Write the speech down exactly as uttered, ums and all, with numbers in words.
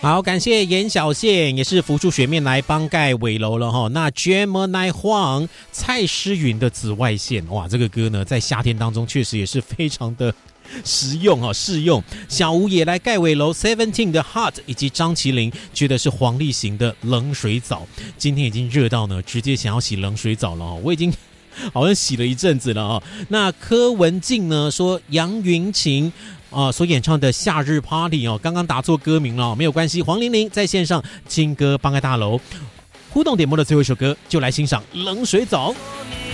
好，感谢严小宪，也是浮出水面来帮盖尾楼了哈。那 Gemini Huang 蔡诗芸的紫外线，哇，这个歌呢在夏天当中确实也是非常的实用哈，适用。小吴也来盖尾楼 Seventeen 的 Hot， 以及张麒麟觉得是黄立行的冷水澡。今天已经热到呢，直接想要洗冷水澡了哦，我已经好像洗了一阵子了哦。那柯文静呢说杨云晴啊、呃，所演唱的《夏日 Party》哦，刚刚打错歌名了，没有关系。黄玲玲在线上金歌帮盖大楼互动点播的最后一首歌，就来欣赏《冷水澡》。